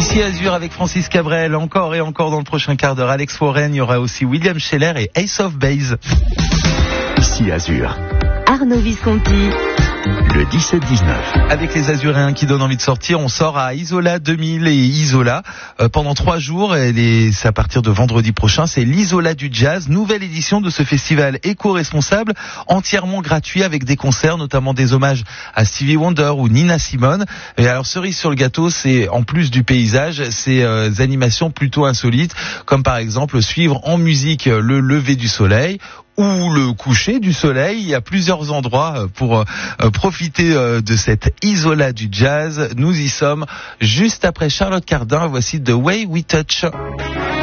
Si Azur avec Francis Cabrel, encore et encore dans le prochain quart d'heure. Alex Warren, il y aura aussi William Scheller et Ace of Base. Si Azur. Arnaud Visconti. Le 17-19. Avec les Azuréens qui donnent envie de sortir, on sort à Isola 2000 et Isola pendant 3 jours. Et c'est à partir de vendredi prochain. C'est l'Isola du Jazz, nouvelle édition de ce festival éco-responsable, entièrement gratuit avec des concerts, notamment des hommages à Stevie Wonder ou Nina Simone. Et alors cerise sur le gâteau, c'est en plus du paysage, c'est des animations plutôt insolites, comme par exemple suivre en musique le lever du soleil ou le coucher du soleil. Il y a plusieurs endroits pour profiter de cette Isola du Jazz. Nous y sommes juste après Charlotte Cardin. Voici The Way We Touch.